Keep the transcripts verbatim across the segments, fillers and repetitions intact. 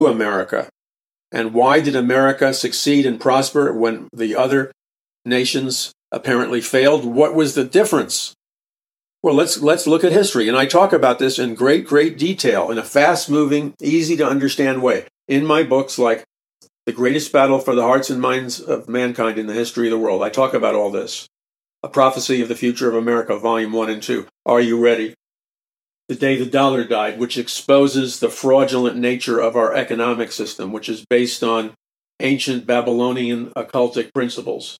America. And why did America succeed and prosper when the other nations apparently failed? What was the difference? Well, let's let's look at history. And I talk about this in great, great detail in a fast-moving, easy-to-understand way in my books like The Greatest Battle for the Hearts and Minds of Mankind in the History of the World. I talk about all this. A Prophecy of the Future of America, Volume one and two. Are you ready? The Day the Dollar Died, which exposes the fraudulent nature of our economic system, which is based on ancient Babylonian occultic principles.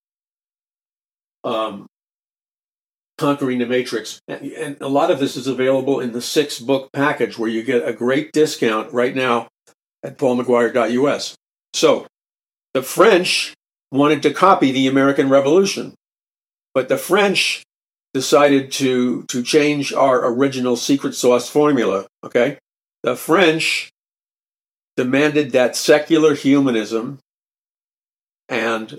Um, Conquering the Matrix. And, and a lot of this is available in the six-book package where you get a great discount right now at paul mcguire dot u s. So, the French wanted to copy the American Revolution, but the French decided to, to change our original secret sauce formula, okay? The French demanded that secular humanism and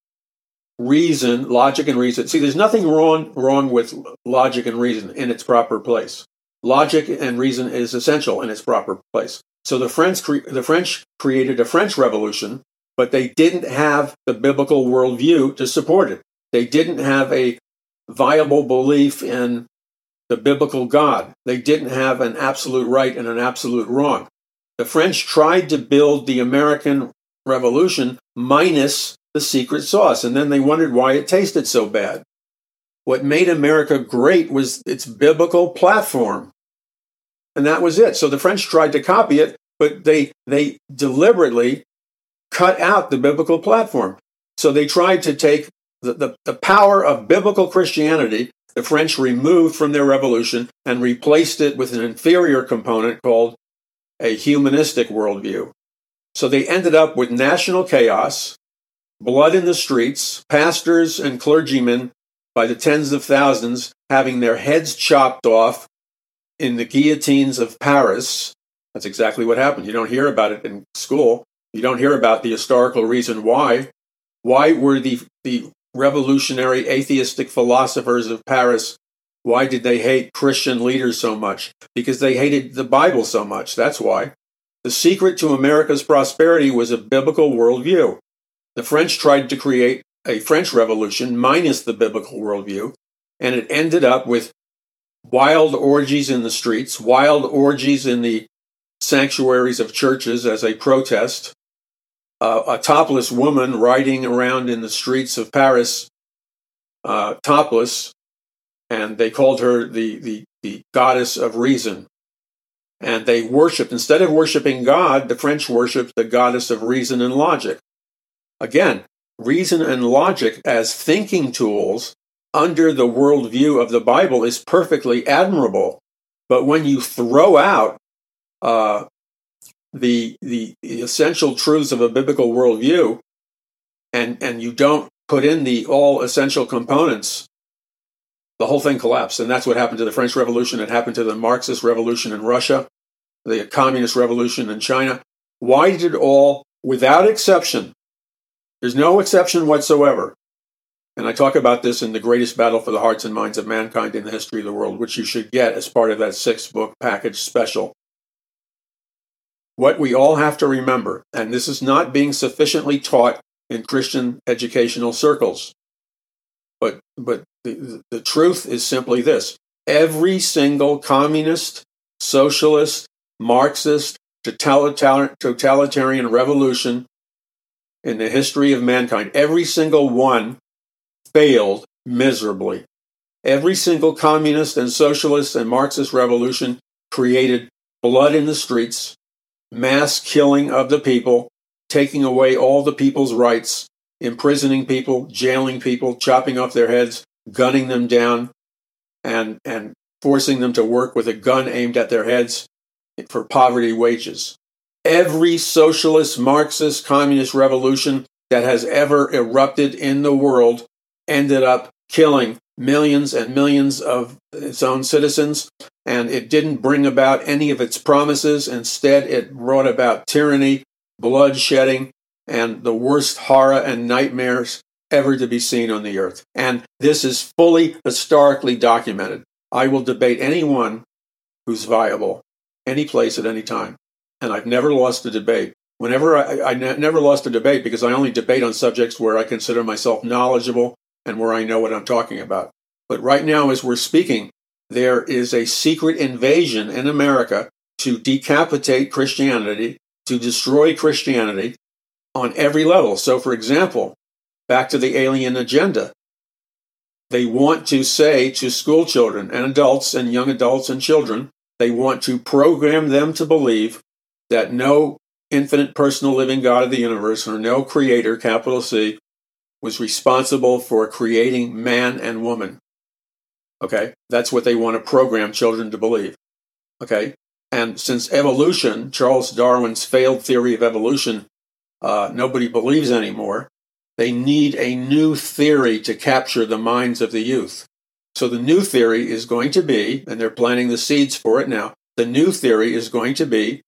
reason, logic and reason. See, there's nothing wrong wrong with logic and reason in its proper place. Logic and reason is essential in its proper place. So the French, cre- the French created a French Revolution, but they didn't have the biblical worldview to support it. They didn't have a viable belief in the biblical God. They didn't have an absolute right and an absolute wrong. The French tried to build the American Revolution minus the secret sauce, and then they wondered why it tasted so bad. What made America great was its biblical platform, and that was it. So the French tried to copy it, but they they deliberately cut out the biblical platform. So they tried to take the, the, the power of biblical Christianity, the French removed from their revolution and replaced it with an inferior component called a humanistic worldview. So they ended up with national chaos, blood in the streets, pastors and clergymen by the tens of thousands having their heads chopped off in the guillotines of Paris. That's exactly what happened. You don't hear about it in school. You don't hear about the historical reason why. Why were the, the revolutionary atheistic philosophers of Paris, why did they hate Christian leaders so much? Because they hated the Bible so much. That's why. The secret to America's prosperity was a biblical worldview. The French tried to create a French Revolution minus the biblical worldview, and it ended up with wild orgies in the streets, wild orgies in the sanctuaries of churches as a protest, uh, a topless woman riding around in the streets of Paris, uh, topless, and they called her the, the, the goddess of reason. And they worshipped, instead of worshiping God, the French worshipped the goddess of reason and logic. Again, reason and logic as thinking tools under the worldview of the Bible is perfectly admirable. But when you throw out uh, the, the the essential truths of a biblical worldview and, and you don't put in the all essential components, the whole thing collapsed. And that's what happened to the French Revolution. It happened to the Marxist Revolution in Russia, the Communist Revolution in China. Why did it all, without exception, there's no exception whatsoever, and I talk about this in The Greatest Battle for the Hearts and Minds of Mankind in the History of the World, which you should get as part of that six-book package special. What we all have to remember, and this is not being sufficiently taught in Christian educational circles, but, but the, the truth is simply this. Every single communist, socialist, Marxist, totalitarian, totalitarian revolution in the history of mankind, every single one failed miserably. Every single communist and socialist and Marxist revolution created blood in the streets, mass killing of the people, taking away all the people's rights, imprisoning people, jailing people, chopping off their heads, gunning them down, and, and forcing them to work with a gun aimed at their heads for poverty wages. Every socialist, Marxist, communist revolution that has ever erupted in the world ended up killing millions and millions of its own citizens, and it didn't bring about any of its promises. Instead, it brought about tyranny, bloodshedding, and the worst horror and nightmares ever to be seen on the earth. And this is fully historically documented. I will debate anyone who's viable, any place at any time. and I've never lost a debate. Whenever I, I ne- never lost a debate because I only debate on subjects where I consider myself knowledgeable and where I know what I'm talking about. But right now, as we're speaking, there is a secret invasion in America to decapitate Christianity, to destroy Christianity on every level. So, for example, back to the alien agenda. They want to say to school children and adults and young adults and children, they want to program them to believe that no infinite personal living God of the universe or no creator, capital C, was responsible for creating man and woman. Okay? That's what they want to program children to believe. Okay? And since evolution, Charles Darwin's failed theory of evolution, uh, nobody believes anymore, they need a new theory to capture the minds of the youth. So the new theory is going to be, and they're planting the seeds for it now, the new theory is going to be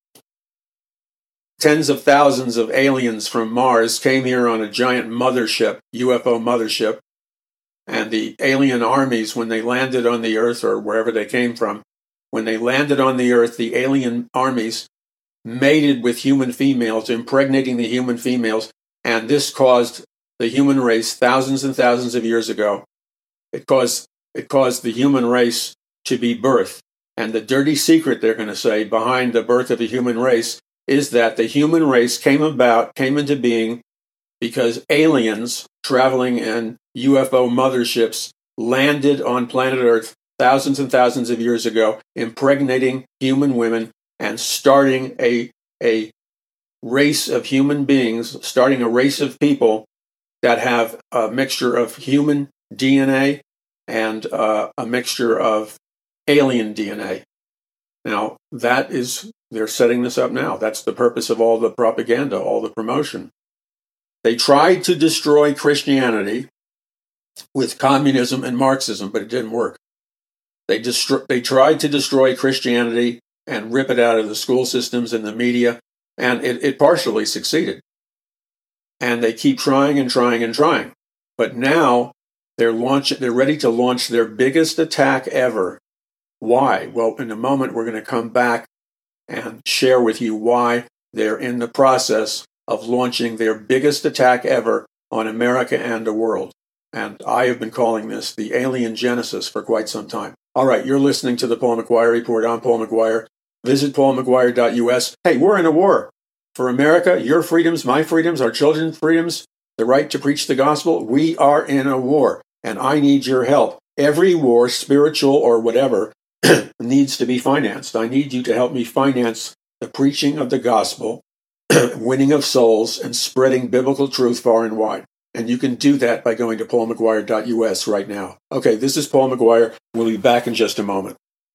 tens of thousands of aliens from Mars came here on a giant mothership, U F O mothership, and the alien armies, when they landed on the Earth or wherever they came from, when they landed on the Earth, the alien armies mated with human females, impregnating the human females, and this caused the human race thousands and thousands of years ago. It caused, it caused the human race to be birthed. And the dirty secret, they're going to say, behind the birth of the human race is that the human race came about, came into being because aliens traveling in U F O motherships landed on planet Earth thousands and thousands of years ago, impregnating human women and starting a, a race of human beings, starting a race of people that have a mixture of human D N A and uh, a mixture of alien D N A. Now, that is, they're setting this up now. That's the purpose of all the propaganda, all the promotion. They tried to destroy Christianity with communism and Marxism, but it didn't work. They destro- they tried to destroy Christianity and rip it out of the school systems and the media, and it, it partially succeeded. And they keep trying and trying and trying. But now they're launch- they're ready to launch their biggest attack ever. Why? Well, in a moment, we're going to come back and share with you why they're in the process of launching their biggest attack ever on America and the world. And I have been calling this the alien genesis for quite some time. All right, you're listening to the Paul McGuire Report. I'm Paul McGuire. Visit paul mcguire dot u s. Hey, we're in a war. For America, your freedoms, my freedoms, our children's freedoms, the right to preach the gospel, we are in a war. And I need your help. Every war, spiritual or whatever, needs to be financed. I need you to help me finance the preaching of the gospel, winning of souls, and spreading biblical truth far and wide. And you can do that by going to paul mcguire dot u s right now. Okay, this is Paul McGuire. We'll be back in just a moment.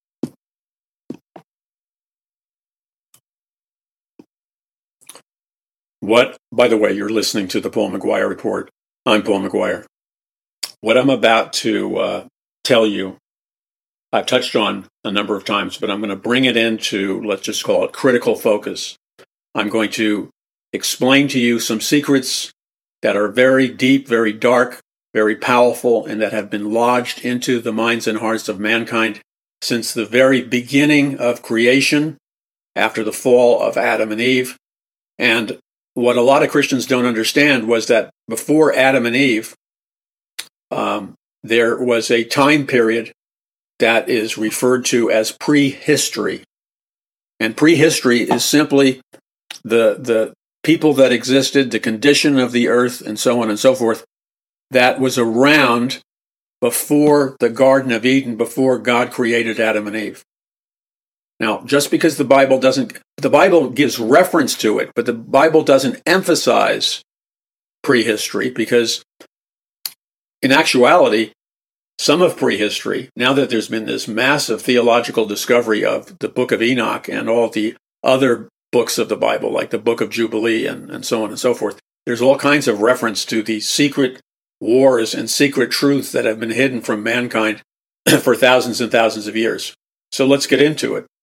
What, by the way, you're listening to the Paul McGuire Report. I'm Paul McGuire. What I'm about to uh, tell you, I've touched on a number of times, but I'm going to bring it into, let's just call it critical focus. I'm going to explain to you some secrets that are very deep, very dark, very powerful, and that have been lodged into the minds and hearts of mankind since the very beginning of creation, after the fall of Adam and Eve. And what a lot of Christians don't understand was that before Adam and Eve, um, there was a time period that is referred to as prehistory. And prehistory is simply the the people that existed, the condition of the earth, and so on and so forth, that was around before the Garden of Eden, before God created Adam and Eve. Now, just because the Bible doesn't, the Bible gives reference to it, but the Bible doesn't emphasize prehistory, because in actuality, some of prehistory, now that there's been this massive theological discovery of the Book of Enoch and all the other books of the Bible, like the Book of Jubilee and, and so on and so forth, there's all kinds of reference to the secret wars and secret truths that have been hidden from mankind for thousands and thousands of years. So let's get into it.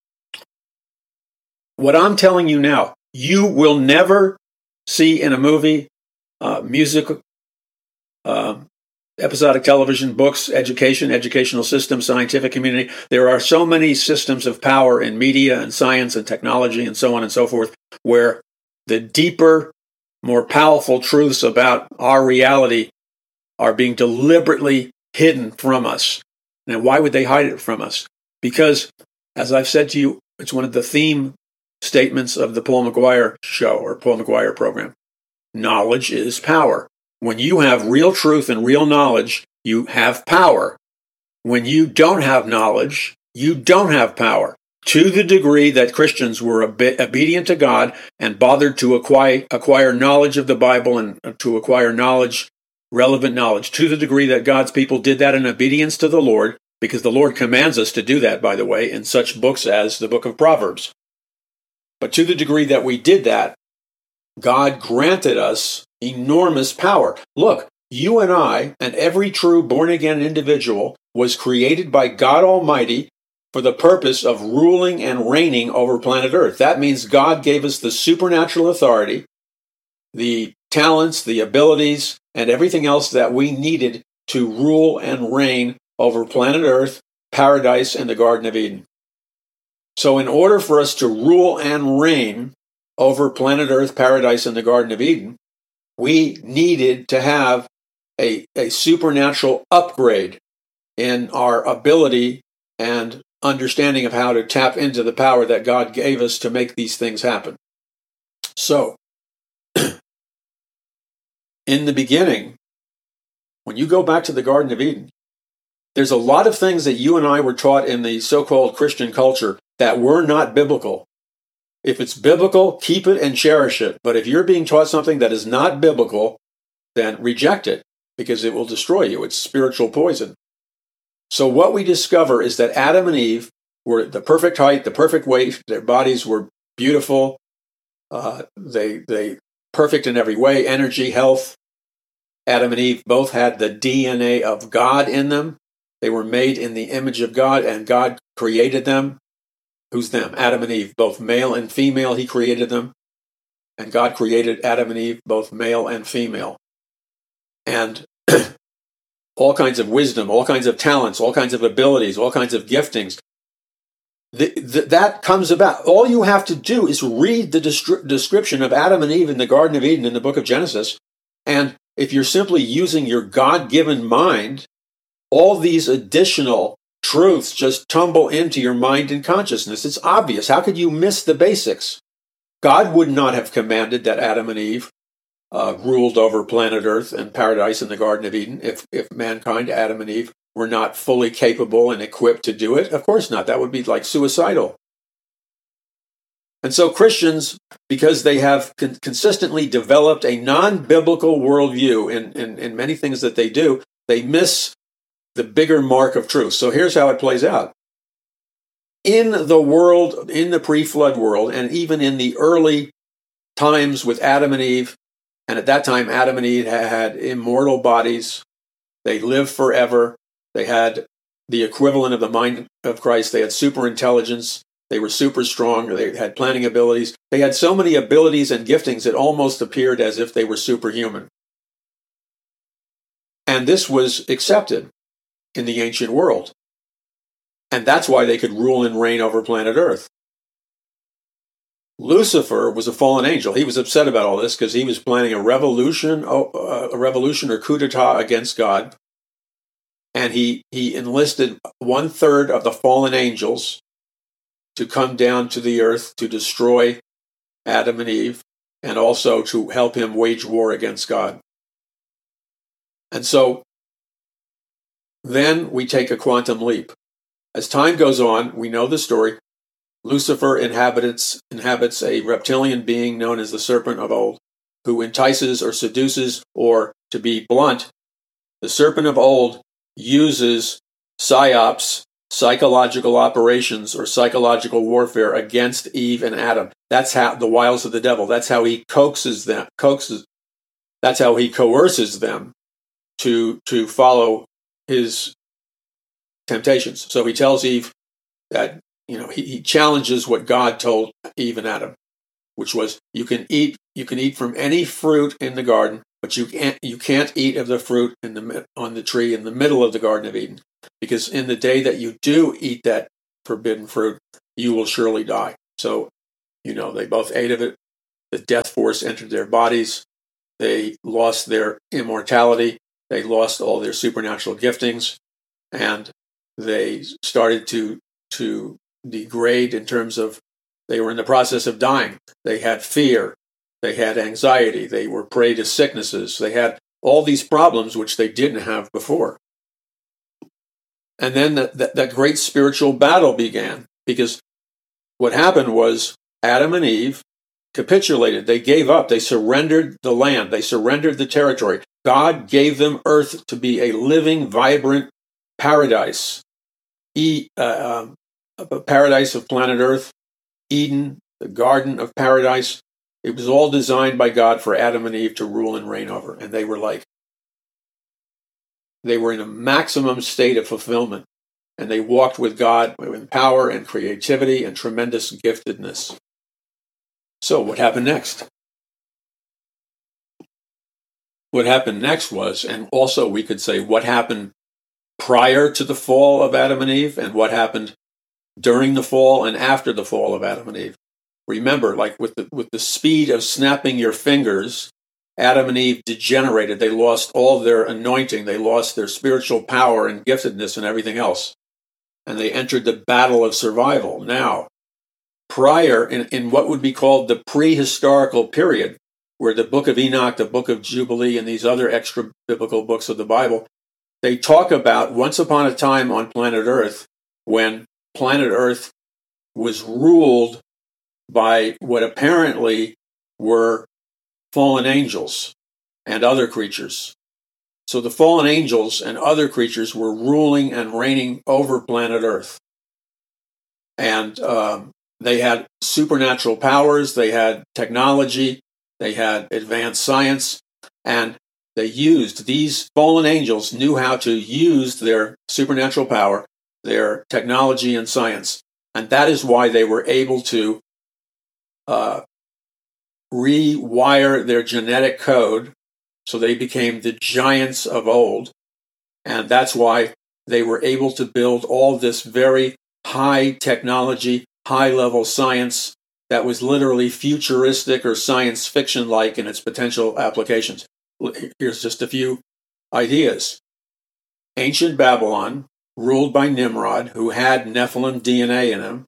What I'm telling you now, you will never see in a movie, uh, music, uh, episodic television, books, education, educational system, scientific community. There are so many systems of power in media and science and technology and so on and so forth, where the deeper, more powerful truths about our reality are being deliberately hidden from us. Now, why would they hide it from us? Because, as I've said to you, it's one of the theme statements of the Paul McGuire show or Paul McGuire program. Knowledge is power. When you have real truth and real knowledge, you have power. When you don't have knowledge, you don't have power. To the degree that Christians were obedient to God and bothered to acquire, acquire knowledge of the Bible and to acquire knowledge, relevant knowledge, to the degree that God's people did that in obedience to the Lord, because the Lord commands us to do that, by the way, in such books as the book of Proverbs. But to the degree that we did that, God granted us enormous power. Look, you and I, and every true born-again individual, was created by God Almighty for the purpose of ruling and reigning over planet Earth. That means God gave us the supernatural authority, the talents, the abilities, and everything else that we needed to rule and reign over planet Earth, paradise, and the Garden of Eden. So in order for us to rule and reign over planet Earth, paradise, and the Garden of Eden, we needed to have a, a supernatural upgrade in our ability and understanding of how to tap into the power that God gave us to make these things happen. So, in the beginning, when you go back to the Garden of Eden, there's a lot of things that you and I were taught in the so-called Christian culture that were not biblical. If it's biblical, keep it and cherish it. But if you're being taught something that is not biblical, then reject it, because it will destroy you. It's spiritual poison. So what we discover is that Adam and Eve were the perfect height, the perfect weight. Their bodies were beautiful. Uh, they they perfect in every way, energy, health. Adam and Eve both had the D N A of God in them. They were made in the image of God, and God created them. Who's them? Adam and Eve, both male and female, he created them. And God created Adam and Eve, both male and female. And all kinds of wisdom, all kinds of talents, all kinds of abilities, all kinds of giftings. The, the, that comes about. All you have to do is read the destri- description of Adam and Eve in the Garden of Eden in the book of Genesis. And if you're simply using your God-given mind, all these additional truths just tumble into your mind and consciousness. It's obvious. How could you miss the basics? God would not have commanded that Adam and Eve uh, ruled over planet Earth and paradise in the Garden of Eden if, if mankind, Adam and Eve, were not fully capable and equipped to do it. Of course not. That would be like suicidal. And so Christians, because they have con- consistently developed a non-biblical worldview in, in, in many things that they do, they miss the bigger mark of truth. So here's how it plays out. In the world, in the pre-flood world, and even in the early times with Adam and Eve, and at that time Adam and Eve had immortal bodies. They lived forever. They had the equivalent of the mind of Christ. They had super intelligence. They were super strong. They had planning abilities. They had so many abilities and giftings it almost appeared as if they were superhuman. And this was accepted in the ancient world. And that's why they could rule and reign over planet Earth. Lucifer was a fallen angel. He was upset about all this because he was planning a revolution, a revolution or coup d'etat against God. And he, he enlisted one third of the fallen angels to come down to the earth to destroy Adam and Eve, and also to help him wage war against God. And so then we take a quantum leap. As time goes on, we know the story. Lucifer inhabits, inhabits a reptilian being known as the serpent of old, who entices or seduces, or to be blunt, the serpent of old uses psyops, psychological operations, or psychological warfare against Eve and Adam. That's how the wiles of the devil. That's how he coaxes them, coaxes, that's how he coerces them to, to follow his temptations. So he tells Eve that, you know, he, he challenges what God told Eve and Adam, which was, you can eat, you can eat from any fruit in the garden, but but you can't you can't eat of the fruit in the on the tree in the middle of the Garden of Eden, because in the day that you do eat that forbidden fruit, you will surely die. So, you know, they both ate of it. The death force entered their bodies. They lost their immortality. They lost all their supernatural giftings, and they started to to degrade in terms of they were in the process of dying. They had fear. They had anxiety. They were prey to sicknesses. They had all these problems which they didn't have before. And then that, that, that great spiritual battle began, because what happened was Adam and Eve capitulated. They gave up. They surrendered the land. They surrendered the territory. God gave them earth to be a living, vibrant paradise. E, uh, um, a paradise of planet Earth, Eden, the Garden of Paradise. It was all designed by God for Adam and Eve to rule and reign over. And they were like, they were in a maximum state of fulfillment. And they walked with God with power and creativity and tremendous giftedness. So what happened next? What happened next was, and also we could say what happened prior to the fall of Adam and Eve, and what happened during the fall and after the fall of Adam and Eve. Remember, like with the, with the speed of snapping your fingers, Adam and Eve degenerated. They lost all their anointing. They lost their spiritual power and giftedness and everything else. And they entered the battle of survival. Now, prior, in, in what would be called the prehistorical period, where the book of Enoch, the book of Jubilee, and these other extra biblical books of the Bible, they talk about once upon a time on planet Earth when planet Earth was ruled by what apparently were fallen angels and other creatures. So the fallen angels and other creatures were ruling and reigning over planet Earth. And um, they had supernatural powers, they had technology, they had advanced science, and they used, these fallen angels knew how to use their supernatural power, their technology and science. And that is why they were able to uh, rewire their genetic code, so they became the giants of old. And that's why they were able to build all this very high technology, high level science that was literally futuristic or science fiction like in its potential applications. Here's just a few ideas. Ancient Babylon, ruled by Nimrod, who had Nephilim D N A in him.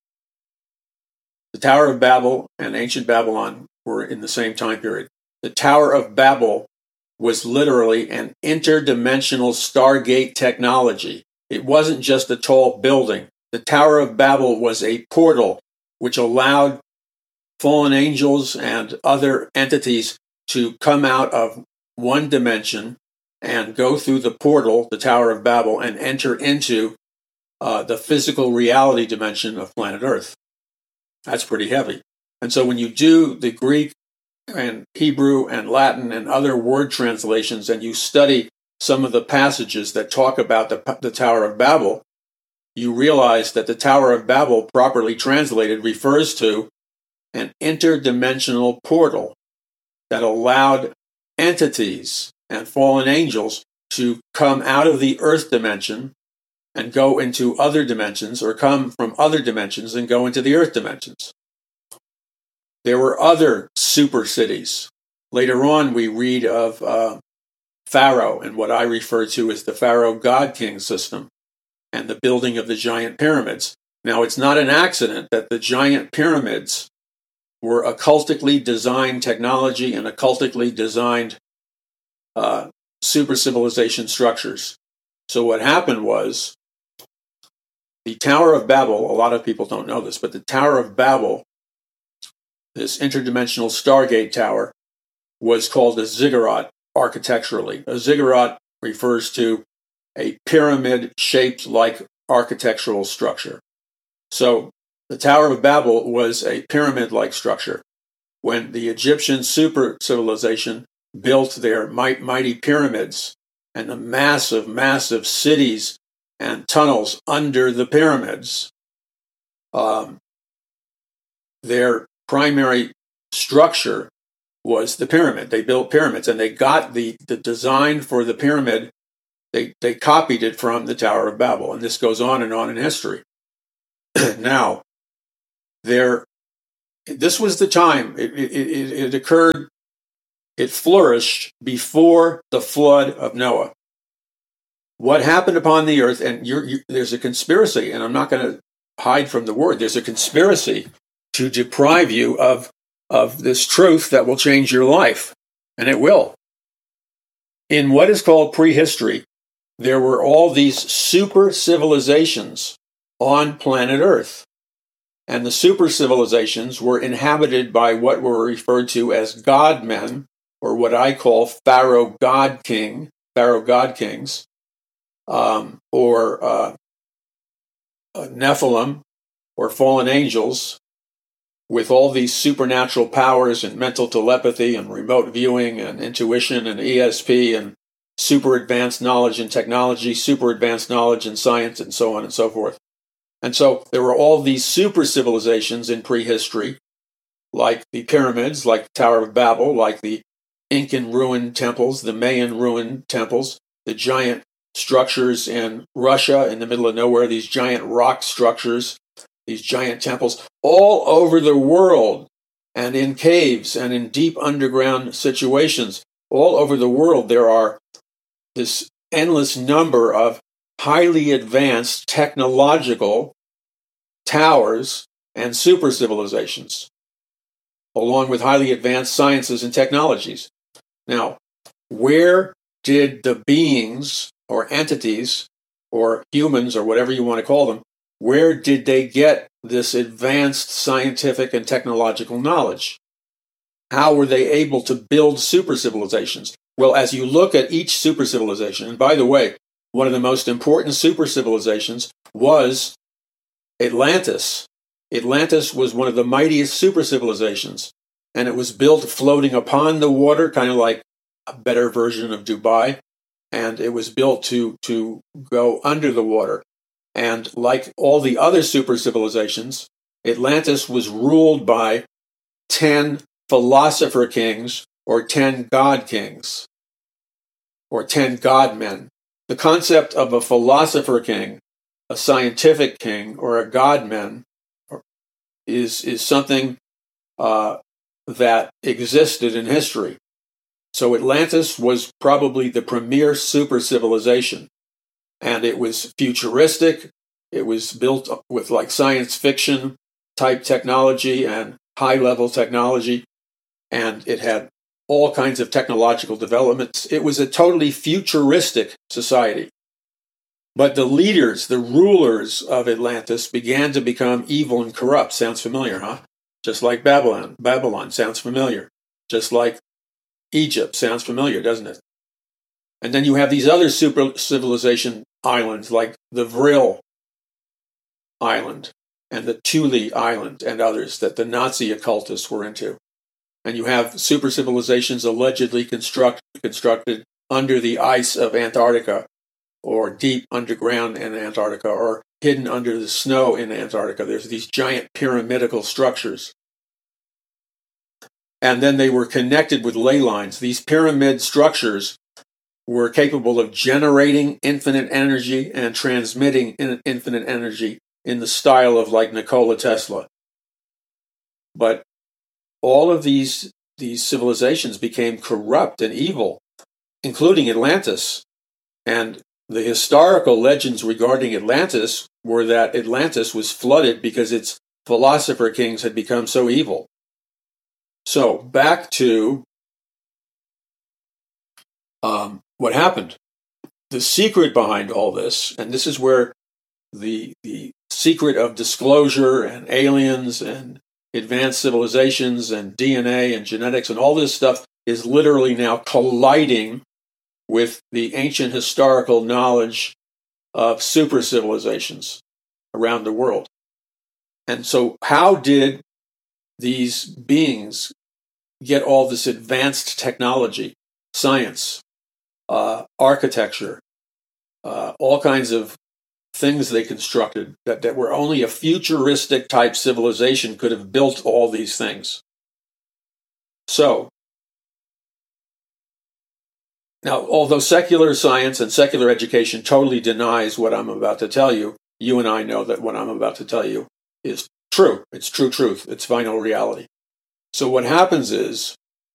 The Tower of Babel and ancient Babylon were in the same time period. The Tower of Babel was literally an interdimensional Stargate technology. It wasn't just a tall building. The Tower of Babel was a portal which allowed fallen angels and other entities to come out of one dimension and go through the portal, the Tower of Babel, and enter into uh, the physical reality dimension of planet Earth. That's pretty heavy. And so when you do the Greek and Hebrew and Latin and other word translations, and you study some of the passages that talk about the, the Tower of Babel, you realize that the Tower of Babel, properly translated, refers to an interdimensional portal that allowed entities and fallen angels to come out of the earth dimension and go into other dimensions, or come from other dimensions and go into the earth dimensions. There were other super cities. Later on, we read of uh, Pharaoh and what I refer to as the Pharaoh God King system and the building of the giant pyramids. Now, it's not an accident that the giant pyramids were occultically designed technology and occultically designed uh, super civilization structures. So what happened was the Tower of Babel, a lot of people don't know this, but the Tower of Babel, this interdimensional Stargate tower, was called a ziggurat architecturally. A ziggurat refers to a pyramid-shaped like architectural structure. So the Tower of Babel was a pyramid-like structure. When the Egyptian super civilization built their might, mighty pyramids and the massive, massive cities and tunnels under the pyramids, um, their primary structure was the pyramid. They built pyramids, and they got the, the design for the pyramid. They, they copied it from the Tower of Babel, and this goes on and on in history. Now, there, this was the time. It, it, it, it occurred, it flourished before the flood of Noah. What happened upon the earth, and you're, you, there's a conspiracy, and I'm not going to hide from the word, there's a conspiracy to deprive you of, of this truth that will change your life, and it will. In what is called prehistory, there were all these super civilizations on planet Earth. And the super civilizations were inhabited by what were referred to as god men, or what I call pharaoh god king, pharaoh god kings, um, or uh, Nephilim, or fallen angels, with all these supernatural powers and mental telepathy and remote viewing and intuition and E S P and super advanced knowledge and technology, super advanced knowledge and science, and so on and so forth. And so there were all these super civilizations in prehistory, like the pyramids, like the Tower of Babel, like the Incan ruined temples, the Mayan ruined temples, the giant structures in Russia in the middle of nowhere, these giant rock structures, these giant temples, all over the world, and in caves and in deep underground situations. All over the world, there are this endless number of highly advanced technological towers and super civilizations, along with highly advanced sciences and technologies. Now, where did the beings or entities or humans or whatever you want to call them, where did they get this advanced scientific and technological knowledge? How were they able to build super civilizations? Well, as you look at each super civilization, and by the way, one of the most important super civilizations was Atlantis. Atlantis was one of the mightiest super civilizations, and it was built floating upon the water, kind of like a better version of Dubai, and it was built to, to go under the water. And like all the other super civilizations, Atlantis was ruled by ten philosopher kings or ten god kings or ten god men. The concept of a philosopher king, a scientific king, or a god man is, is something uh, that existed in history. So Atlantis was probably the premier super civilization. And it was futuristic. It was built with like science fiction type technology and high level technology. And it had all kinds of technological developments. It was a totally futuristic society. But the leaders, the rulers of Atlantis began to become evil and corrupt. Sounds familiar, huh? Just like Babylon. Babylon sounds familiar. Just like Egypt sounds familiar, doesn't it? And then you have these other super civilization islands like the Vril Island and the Thule Island and others that the Nazi occultists were into. And you have super civilizations allegedly construct, constructed under the ice of Antarctica or deep underground in Antarctica or hidden under the snow in Antarctica. There's these giant pyramidical structures. And then they were connected with ley lines. These pyramid structures were capable of generating infinite energy and transmitting in infinite energy in the style of like Nikola Tesla. But all of these, these civilizations became corrupt and evil, including Atlantis. And the historical legends regarding Atlantis were that Atlantis was flooded because its philosopher kings had become so evil. So back to um, what happened. The secret behind all this, and this is where the the secret of disclosure and aliens and advanced civilizations and D N A and genetics and all this stuff is literally now colliding with the ancient historical knowledge of super civilizations around the world. And so how did these beings get all this advanced technology, science, uh, architecture, uh, all kinds of things they constructed that, that were only a futuristic type civilization could have built all these things? So Now, although secular science and secular education totally denies what I'm about to tell you, you and I know that what I'm about to tell you is true. It's true truth. It's final reality. So what happens is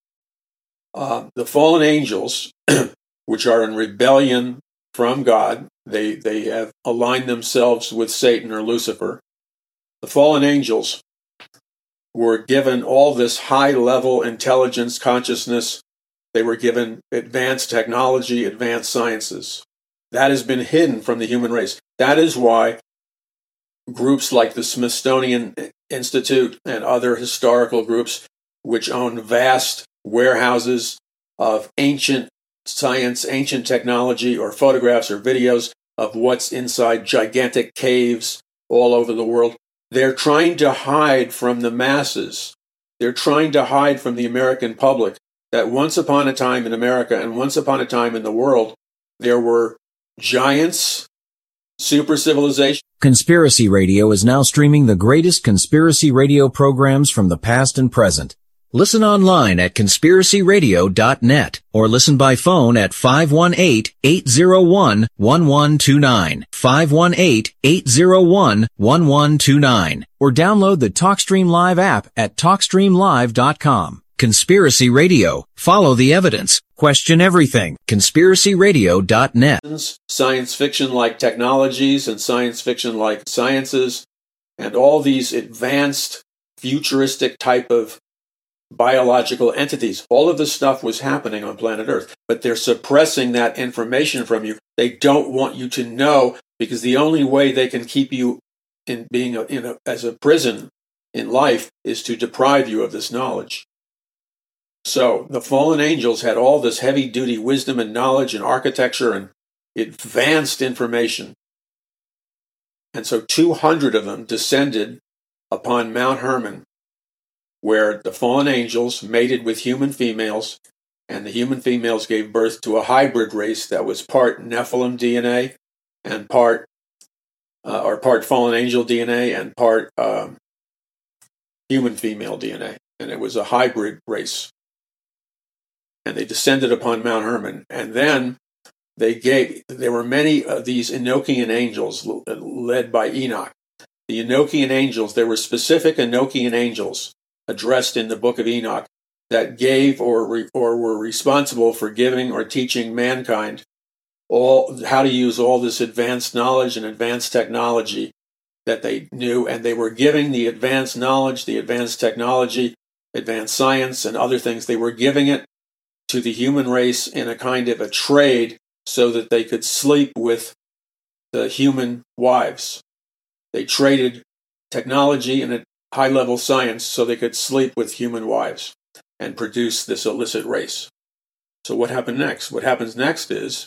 uh, the fallen angels, which are in rebellion from God, they, they have aligned themselves with Satan or Lucifer. The fallen angels were given all this high-level intelligence, consciousness. They were given advanced technology, advanced sciences. That has been hidden from the human race. That is why groups like the Smithsonian Institute and other historical groups, which own vast warehouses of ancient science, ancient technology, or photographs or videos of what's inside gigantic caves all over the world, they're trying to hide from the masses. They're trying to hide from the American public that once upon a time in America and once upon a time in the world, there were giants, super civilization. Conspiracy Radio is now streaming the greatest conspiracy radio programs from the past and present. Listen online at conspiracy radio dot net or listen by phone at five one eight, eight zero one, one one two nine, five one eight, eight zero one, one one two nine, or download the TalkStream Live app at talk stream live dot com. Conspiracy Radio. Follow the evidence. Question everything. conspiracy radio dot net. Science fiction-like technologies and science fiction-like sciences and all these advanced futuristic type of biological entities. All of this stuff was happening on planet Earth, but they're suppressing that information from you. They don't want you to know, because the only way they can keep you in being a, in a, as a prison in life is to deprive you of this knowledge. So the fallen angels had all this heavy-duty wisdom and knowledge and architecture and advanced information. And so two hundred of them descended upon Mount Hermon, where the fallen angels mated with human females, and the human females gave birth to a hybrid race that was part Nephilim D N A and part, uh, or part fallen angel D N A and part um, human female D N A. And it was a hybrid race. And they descended upon Mount Hermon. And then they gave, there were many of these Enochian angels led by Enoch. The Enochian angels, there were specific Enochian angels addressed in the book of Enoch that gave or re, or were responsible for giving or teaching mankind all how to use all this advanced knowledge and advanced technology that they knew, and they were giving the advanced knowledge, the advanced technology, advanced science, and other things. They were giving it to the human race in a kind of a trade so that they could sleep with the human wives. They traded technology and a high-level science so they could sleep with human wives and produce this illicit race. So what happened next? What happens next is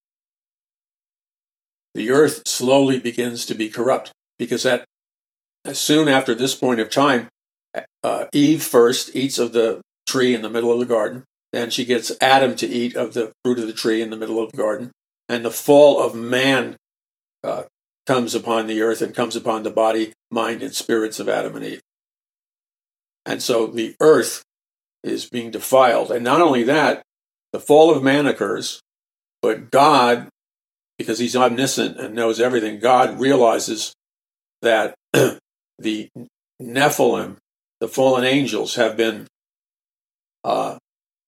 the earth slowly begins to be corrupt, because that, as soon after this point of time, uh, Eve first eats of the tree in the middle of the garden. Then she gets Adam to eat of the fruit of the tree in the middle of the garden. And the fall of man uh, comes upon the earth and comes upon the body, mind, and spirits of Adam and Eve. And so the earth is being defiled. And not only that, the fall of man occurs, but God, because he's omniscient and knows everything, God realizes that the Nephilim, the fallen angels, have been uh,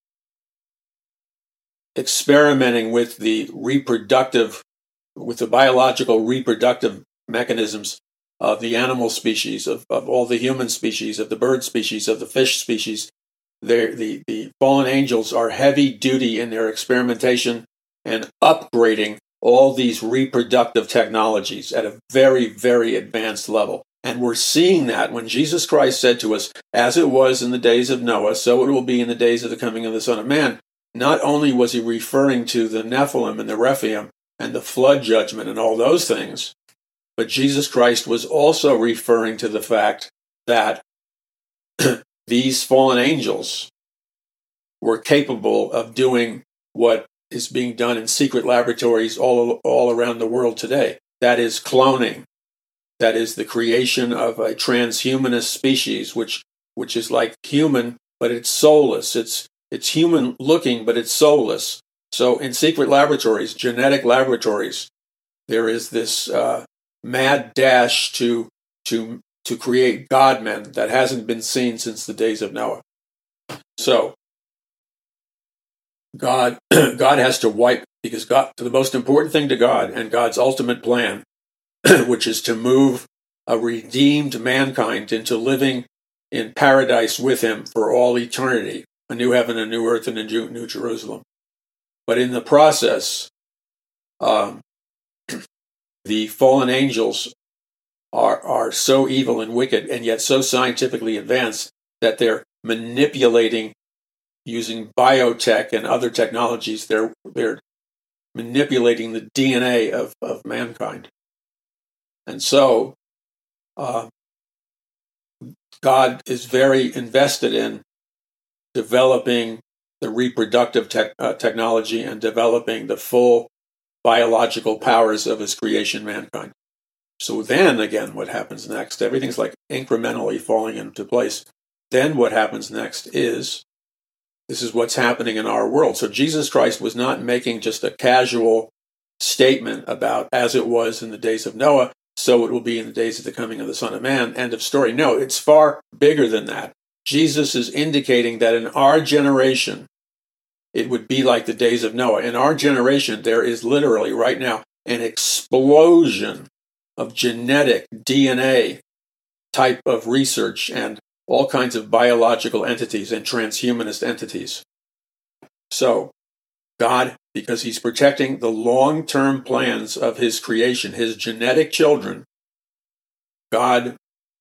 experimenting with the reproductive, with the biological reproductive mechanisms of the animal species, of, of all the human species, of the bird species, of the fish species. They're, the, the fallen angels are heavy duty in their experimentation and upgrading all these reproductive technologies at a very, very advanced level. And we're seeing that when Jesus Christ said to us, as it was in the days of Noah, so it will be in the days of the coming of the Son of Man. Not only was he referring to the Nephilim and the Rephaim and the flood judgment and all those things, but Jesus Christ was also referring to the fact that these fallen angels were capable of doing what is being done in secret laboratories all, all around the world today. That is cloning. That is the creation of a transhumanist species, which which is like human, but it's soulless. It's it's human looking, but it's soulless. So in secret laboratories, genetic laboratories, there is this uh, mad dash to to to create God-men that hasn't been seen since the days of Noah. So God God has to wipe, because God, the most important thing to God and God's ultimate plan, which is to move a redeemed mankind into living in paradise with him for all eternity, a new heaven, a new earth, and a new Jerusalem. But in the process, um, the fallen angels are are so evil and wicked, and yet so scientifically advanced that they're manipulating, using biotech and other technologies. They're they're manipulating the D N A of, of mankind, and so uh, God is very invested in developing the reproductive tech, uh, technology and developing the full biological powers of his creation, mankind. So then again, what happens next? Everything's like incrementally falling into place. Then what happens next is, this is what's happening in our world. So Jesus Christ was not making just a casual statement about as it was in the days of Noah, so it will be in the days of the coming of the Son of Man, end of story. No, it's far bigger than that. Jesus is indicating that in our generation, it would be like the days of Noah. In our generation, there is literally right now an explosion of genetic D N A type of research and all kinds of biological entities and transhumanist entities. So God, because he's protecting the long-term plans of his creation, his genetic children, God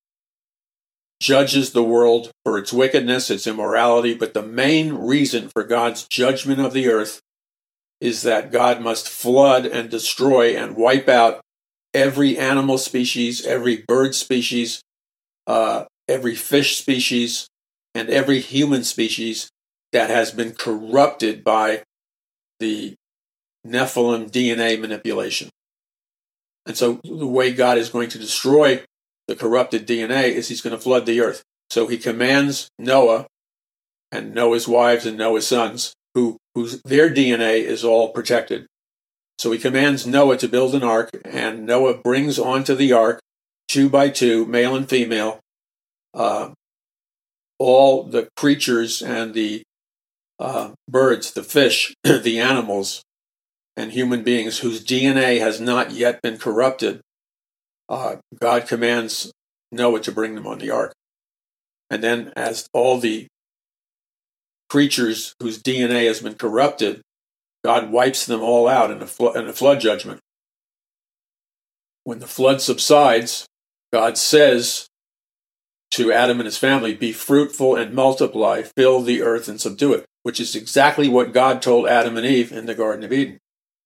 judges the world for its wickedness, its immorality, but the main reason for God's judgment of the earth is that God must flood and destroy and wipe out every animal species, every bird species, uh, every fish species, and every human species that has been corrupted by the Nephilim D N A manipulation. And so the way God is going to destroy the corrupted D N A is he's going to flood the earth. So he commands Noah and Noah's wives and Noah's sons, who whose their D N A is all protected. So he commands Noah to build an ark, and Noah brings onto the ark, two by two, male and female, uh, all the creatures and the uh, birds, the fish, the animals, and human beings whose D N A has not yet been corrupted. Uh, God commands Noah to bring them on the ark. And then as all the creatures whose D N A has been corrupted, God wipes them all out in a, flo- in a flood judgment. When the flood subsides, God says to Adam and his family, be fruitful and multiply, fill the earth and subdue it, which is exactly what God told Adam and Eve in the Garden of Eden.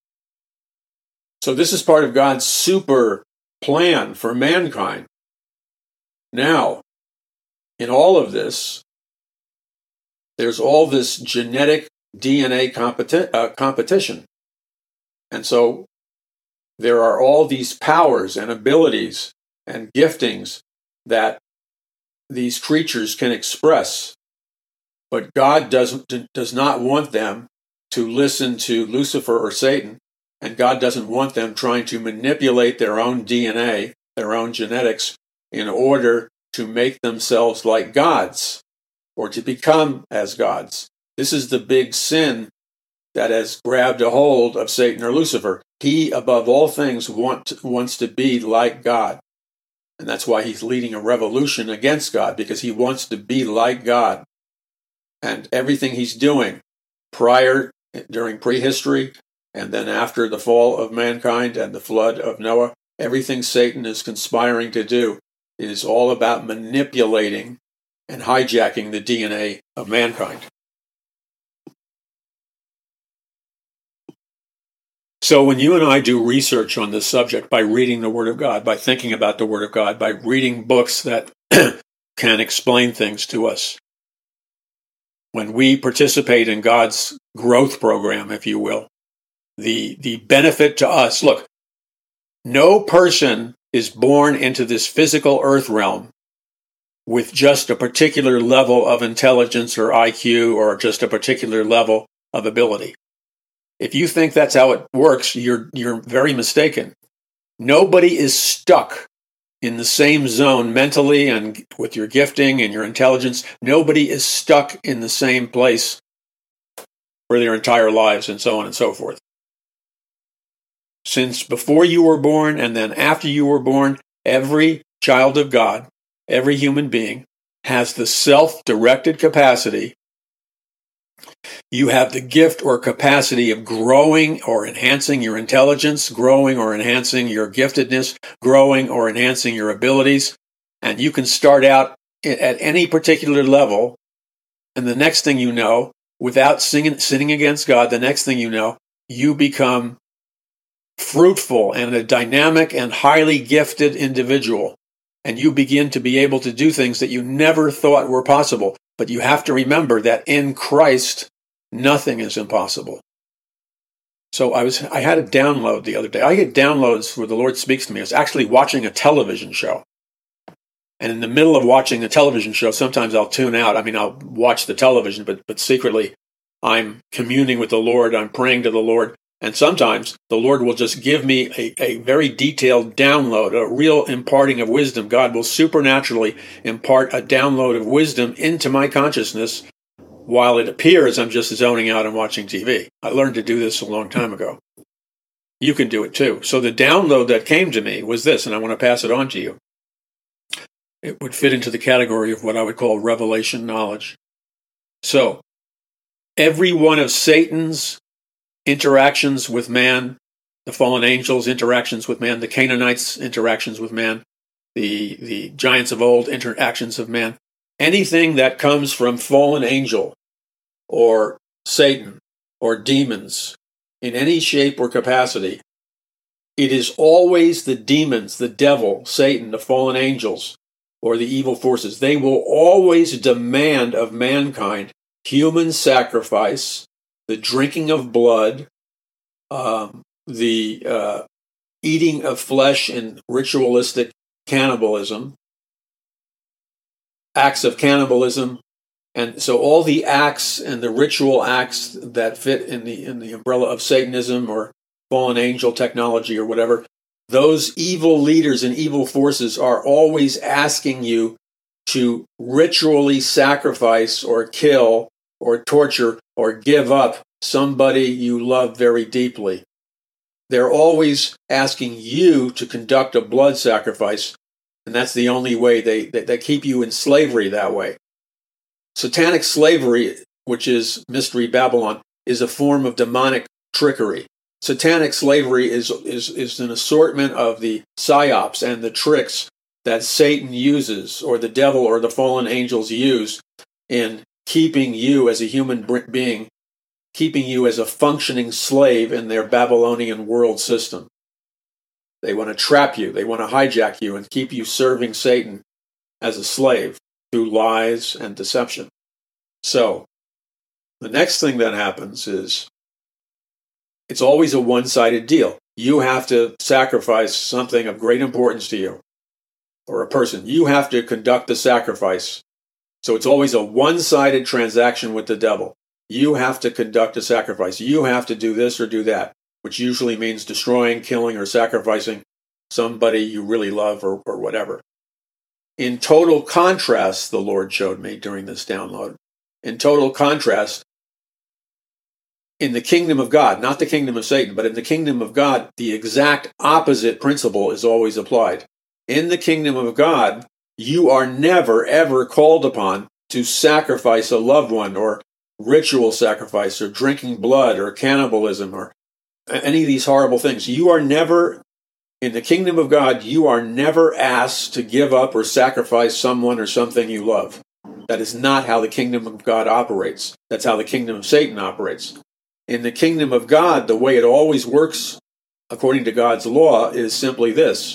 So this is part of God's super plan for mankind. Now, in all of this, there's all this genetic D N A competi- uh, competition. And so there are all these powers and abilities and giftings that these creatures can express. But God doesn't does not want them to listen to Lucifer or Satan, and God doesn't want them trying to manipulate their own D N A, their own genetics, in order to make themselves like gods or to become as gods. This is the big sin that has grabbed a hold of Satan or Lucifer. He, above all things, want, wants to be like God. And that's why he's leading a revolution against God, because he wants to be like God. And everything he's doing prior, during prehistory, and then after the fall of mankind and the flood of Noah, everything Satan is conspiring to do is all about manipulating and hijacking the D N A of mankind. So when you and I do research on this subject by reading the Word of God, by thinking about the Word of God, by reading books that can explain things to us, when we participate in God's growth program, if you will, the, the benefit to us, look, no person is born into this physical earth realm with just a particular level of intelligence or I Q or just a particular level of ability. If you think that's how it works, you're you're very mistaken. Nobody is stuck in the same zone mentally and with your gifting and your intelligence. Nobody is stuck in the same place for their entire lives, and so on and so forth. Since before you were born and then after you were born, every child of God, every human being, has the self-directed capacity. You have the gift or capacity of growing or enhancing your intelligence, growing or enhancing your giftedness, growing or enhancing your abilities. And you can start out at any particular level, and the next thing you know, without singing, sinning against God, the next thing you know, you become fruitful and a dynamic and highly gifted individual. And you begin to be able to do things that you never thought were possible. But you have to remember that in Christ, nothing is impossible. So I was I had a download the other day. I get downloads where the Lord speaks to me. I was actually watching a television show. And in the middle of watching a television show, sometimes I'll tune out. I mean, I'll watch the television, but but secretly I'm communing with the Lord. I'm praying to the Lord. And sometimes the Lord will just give me a, a very detailed download, a real imparting of wisdom. God will supernaturally impart a download of wisdom into my consciousness while it appears I'm just zoning out and watching T V. I learned to do this a long time ago. You can do it too. So the download that came to me was this, and I want to pass it on to you. It would fit into the category of what I would call revelation knowledge. So every one of Satan's interactions with man, the fallen angels' interactions with man, the Canaanites' interactions with man, the, the giants of old interactions of man, anything that comes from fallen angel or Satan or demons in any shape or capacity, it is always the demons, the devil, Satan, the fallen angels, or the evil forces. They will always demand of mankind human sacrifice, the drinking of blood, um, the uh, eating of flesh in ritualistic cannibalism, acts of cannibalism, and so all the acts and the ritual acts that fit in the in the umbrella of Satanism or fallen angel technology or whatever, those evil leaders and evil forces are always asking you to ritually sacrifice or kill or torture or give up somebody you love very deeply. They're always asking you to conduct a blood sacrifice, and that's the only way they, they, they keep you in slavery that way. Satanic slavery, which is Mystery Babylon, is a form of demonic trickery. Satanic slavery is, is, is an assortment of the psyops and the tricks that Satan uses, or the devil or the fallen angels use, in keeping you as a human being, keeping you as a functioning slave in their Babylonian world system. They want to trap you, they want to hijack you and keep you serving Satan as a slave through lies and deception. So, the next thing that happens is, it's always a one-sided deal. You have to sacrifice something of great importance to you, or a person. You have to conduct the sacrifice. So it's always a one-sided transaction with the devil. You have to conduct a sacrifice. You have to do this or do that, which usually means destroying, killing, or sacrificing somebody you really love or, or whatever. In total contrast, the Lord showed me during this download, in total contrast, in the kingdom of God, not the kingdom of Satan, but in the kingdom of God, the exact opposite principle is always applied. In the kingdom of God, you are never, ever called upon to sacrifice a loved one, or ritual sacrifice, or drinking blood, or cannibalism, or any of these horrible things. You are never, in the kingdom of God, you are never asked to give up or sacrifice someone or something you love. That is not how the kingdom of God operates. That's how the kingdom of Satan operates. In the kingdom of God, the way it always works, according to God's law, is simply this.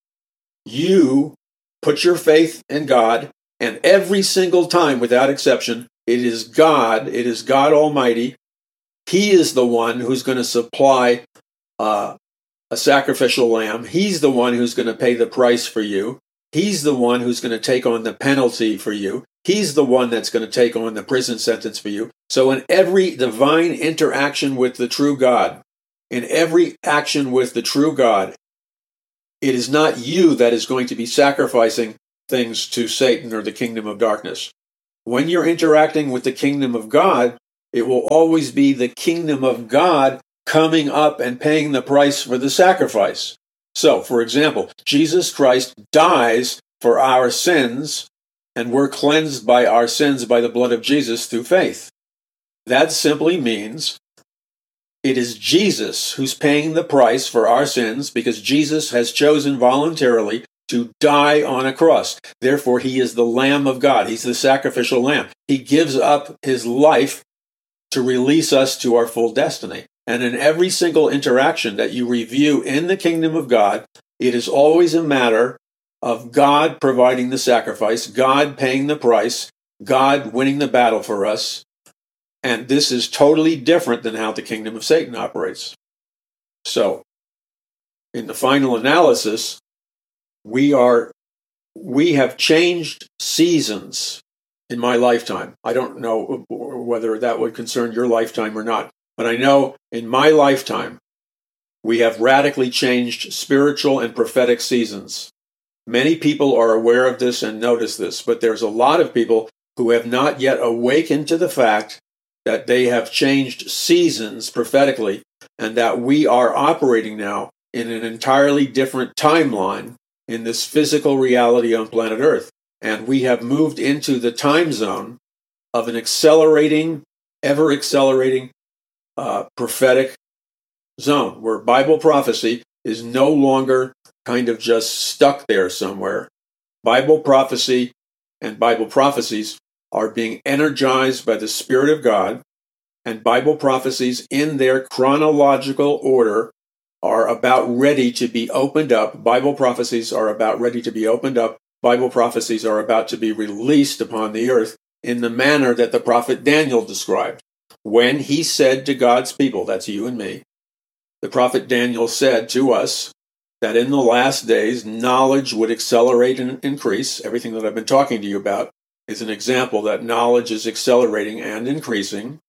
You put your faith in God, and every single time, without exception, it is God, it is God Almighty. He is the one who's going to supply uh, a sacrificial lamb. He's the one who's going to pay the price for you. He's the one who's going to take on the penalty for you. He's the one that's going to take on the prison sentence for you. So in every divine interaction with the true God, in every action with the true God, it is not you that is going to be sacrificing things to Satan or the kingdom of darkness. When you're interacting with the kingdom of God, it will always be the kingdom of God coming up and paying the price for the sacrifice. So, for example, Jesus Christ dies for our sins, and we're cleansed by our sins by the blood of Jesus through faith. That simply means it is Jesus who's paying the price for our sins because Jesus has chosen voluntarily to die on a cross. Therefore, he is the Lamb of God. He's the sacrificial lamb. He gives up his life to release us to our full destiny. And in every single interaction that you review in the kingdom of God, it is always a matter of God providing the sacrifice, God paying the price, God winning the battle for us. And this is totally different than how the kingdom of Satan operates. So, in the final analysis, we are, we have changed seasons in my lifetime. I don't know whether that would concern your lifetime or not, but I know in my lifetime, we have radically changed spiritual and prophetic seasons. Many people are aware of this and notice this, but there's a lot of people who have not yet awakened to the fact that they have changed seasons prophetically and that we are operating now in an entirely different timeline in this physical reality on planet Earth. And we have moved into the time zone of an accelerating, ever accelerating uh, prophetic zone where Bible prophecy is no longer kind of just stuck there somewhere. Bible prophecy and Bible prophecies are being energized by the Spirit of God, and Bible prophecies in their chronological order are about ready to be opened up. Bible prophecies are about ready to be opened up. Bible prophecies are about to be released upon the earth in the manner that the prophet Daniel described. When he said to God's people, that's you and me, the prophet Daniel said to us that in the last days, knowledge would accelerate and increase. Everything that I've been talking to you about is an example that knowledge is accelerating and increasing.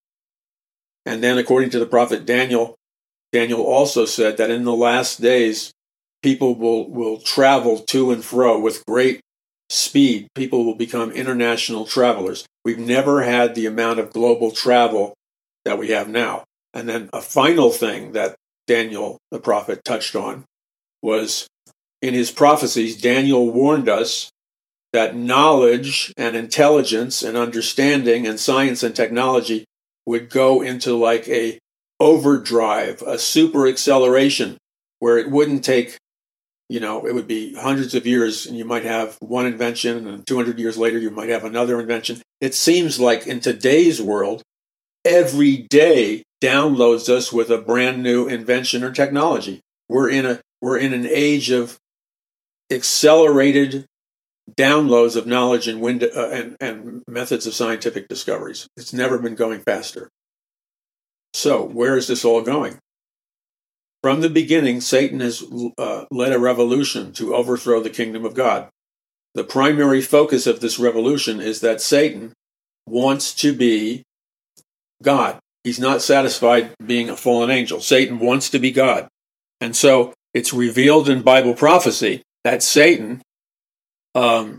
And then according to the prophet Daniel, Daniel also said that in the last days, people will, will travel to and fro with great speed. People will become international travelers. We've never had the amount of global travel that we have now. And then a final thing that Daniel, the prophet, touched on was in his prophecies, Daniel warned us that knowledge and intelligence and understanding and science and technology would go into like a overdrive, a super acceleration, where it wouldn't take, you know, it would be hundreds of years and you might have one invention and two hundred years later you might have another invention. It seems like in today's world, every day downloads us with a brand new invention or technology. We're in a we're in an age of accelerated downloads of knowledge and, wind, uh, and, and methods of scientific discoveries. It's never been going faster. So where is this all going? From the beginning, Satan has uh, led a revolution to overthrow the kingdom of God. The primary focus of this revolution is that Satan wants to be God. He's not satisfied being a fallen angel. Satan wants to be God. And so it's revealed in Bible prophecy that Satan um,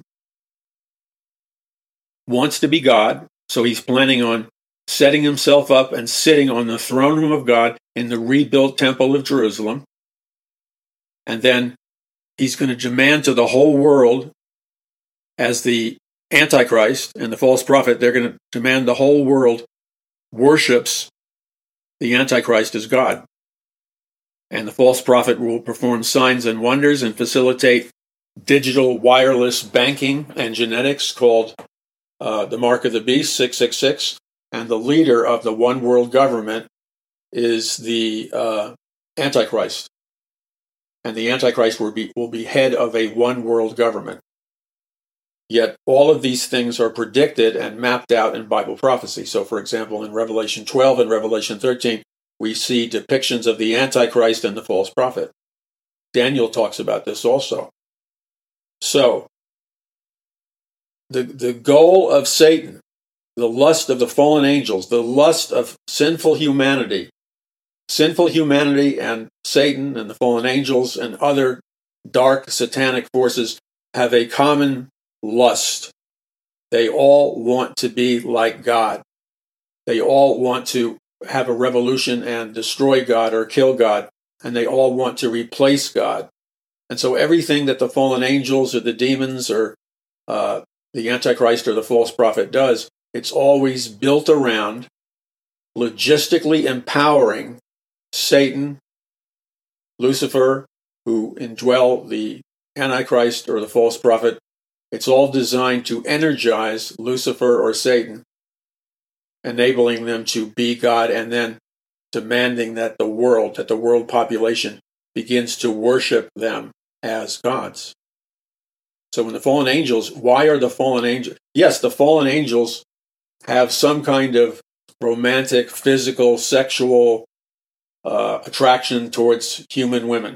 wants to be God. So he's planning on setting himself up and sitting on the throne room of God in the rebuilt temple of Jerusalem. And then he's going to demand to the whole world, as the Antichrist and the false prophet, they're going to demand the whole world worships the Antichrist as God. And the false prophet will perform signs and wonders and facilitate digital wireless banking and genetics called uh, the Mark of the Beast, six six six. And the leader of the one world government is the uh, Antichrist. And the Antichrist will be, will be head of a one world government. Yet all of these things are predicted and mapped out in Bible prophecy. So, for example, in Revelation twelve and Revelation thirteen, we see depictions of the Antichrist and the false prophet. Daniel talks about this also. So, the, the goal of Satan, the lust of the fallen angels, the lust of sinful humanity, sinful humanity and Satan and the fallen angels and other dark satanic forces have a common lust. They all want to be like God. They all want to have a revolution and destroy God or kill God, and they all want to replace God. And so everything that the fallen angels or the demons or uh, the Antichrist or the false prophet does, it's always built around logistically empowering Satan, Lucifer, who indwell the Antichrist or the false prophet. It's all designed to energize Lucifer or Satan, enabling them to be God, and then demanding that the world, that the world population begins to worship them as gods. So when the fallen angels, why are the fallen angels? Yes, the fallen angels have some kind of romantic, physical, sexual uh, attraction towards human women.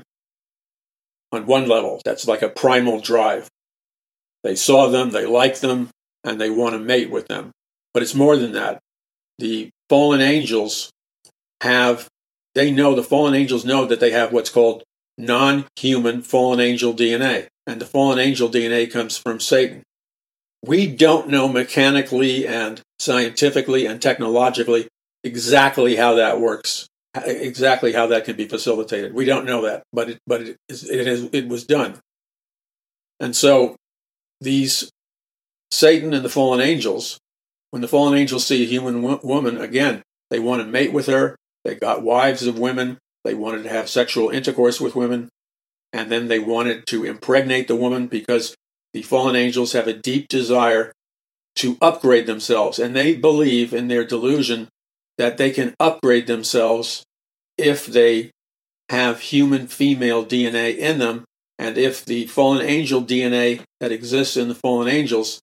On one level, that's like a primal drive. They saw them, they like them, and they want to mate with them. But it's more than that. The fallen angels have, they know, the fallen angels know that they have what's called non-human fallen angel D N A. And the fallen angel D N A comes from Satan. We don't know mechanically and scientifically and technologically exactly how that works, exactly how that can be facilitated. We don't know that, but it, but it, is, it, is, it was done. And so these Satan and the fallen angels, when the fallen angels see a human wo- woman, again, they want to mate with her. They got wives of women. They wanted to have sexual intercourse with women. And then they wanted to impregnate the woman because the fallen angels have a deep desire to upgrade themselves. And they believe in their delusion that they can upgrade themselves if they have human female D N A in them. And if the fallen angel D N A that exists in the fallen angels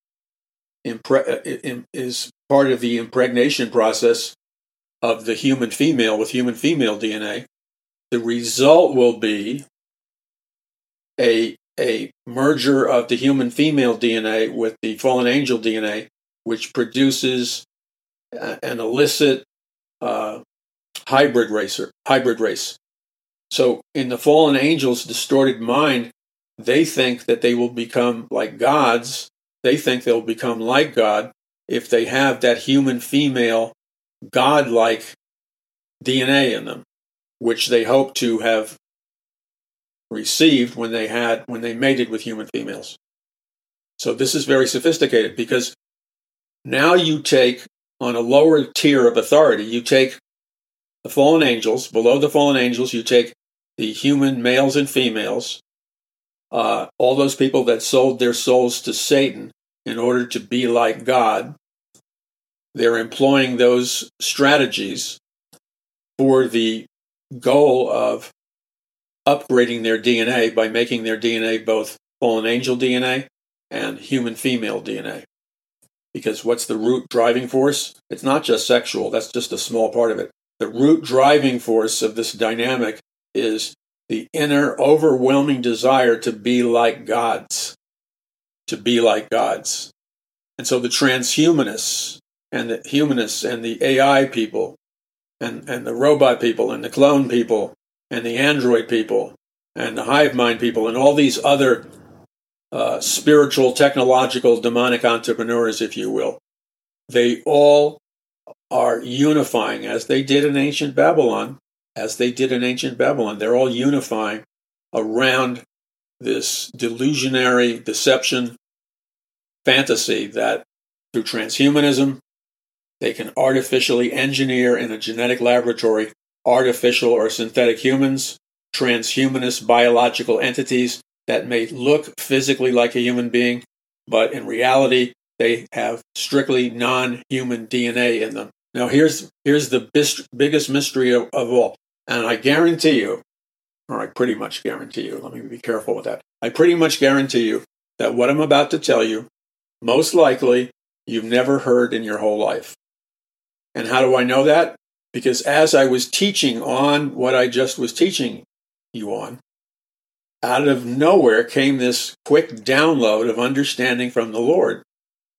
impre- is part of the impregnation process of the human female with human female D N A, the result will be a, a merger of the human female D N A with the fallen angel D N A, which produces an illicit uh, hybrid racer, hybrid race. So in the fallen angels' distorted mind, they think that they will become like gods. They think they'll become like God if they have that human female God-like D N A in them, which they hope to have received when they had when they mated with human females. So this is very sophisticated because now you take, on a lower tier of authority, you take the fallen angels. Below the fallen angels, you take the human males and females, uh, all those people that sold their souls to Satan in order to be like God. They're employing those strategies for the goal of upgrading their D N A by making their D N A both fallen angel D N A and human female D N A. Because what's the root driving force? It's not just sexual. That's just a small part of it. The root driving force of this dynamic is the inner overwhelming desire to be like gods. To be like gods. And so the transhumanists and the humanists and the A I people and, and the robot people and the clone people and the android people and the hive mind people and all these other uh, spiritual, technological, demonic entrepreneurs, if you will, they all are unifying, as they did in ancient Babylon, as they did in ancient Babylon. They're all unifying around this delusionary deception fantasy that through transhumanism, they can artificially engineer in a genetic laboratory artificial or synthetic humans, transhumanist biological entities that may look physically like a human being, but in reality, they have strictly non-human D N A in them. Now, here's here's the bis- biggest mystery of, of all, and I guarantee you, or I pretty much guarantee you, let me be careful with that, I pretty much guarantee you that what I'm about to tell you, most likely, you've never heard in your whole life. And how do I know that? Because as I was teaching on what I just was teaching you on, out of nowhere came this quick download of understanding from the Lord.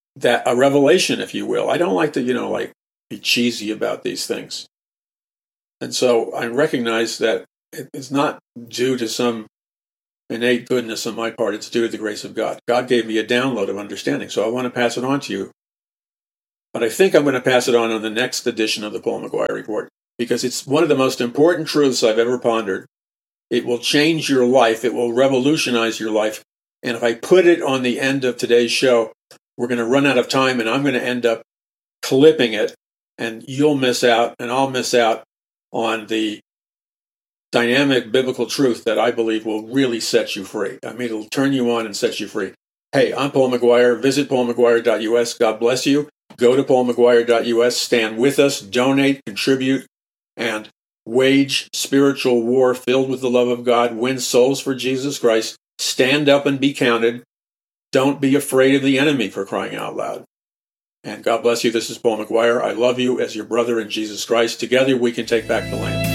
that a revelation, if you will. I don't like to, you know, like be cheesy about these things. And so I recognize that it's not due to some innate goodness on my part. It's due to the grace of God. God gave me a download of understanding, so I want to pass it on to you. But I think I'm going to pass it on on the next edition of the Paul McGuire Report, because it's one of the most important truths I've ever pondered. It will change your life. It will revolutionize your life. And if I put it on the end of today's show, we're going to run out of time, and I'm going to end up clipping it, and you'll miss out, and I'll miss out on the dynamic biblical truth that I believe will really set you free. I mean, it'll turn you on and set you free. Hey, I'm Paul McGuire. Visit paul mcguire dot u s. God bless you. Go to paul mcguire dot u s. Stand with us, donate, contribute, and wage spiritual war filled with the love of God. Win souls for Jesus Christ. Stand up and be counted. Don't be afraid of the enemy, for crying out loud. And God bless you. This is Paul McGuire. I love you as your brother in Jesus Christ. Together we can take back the land.